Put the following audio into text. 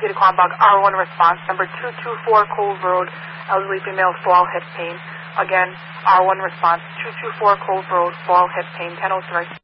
Peter Kornbach, R1 response, number 224 Cove Road, elderly female, fall hip pain. Again, R1 response, 224 Cove Road, fall hip pain, 1003.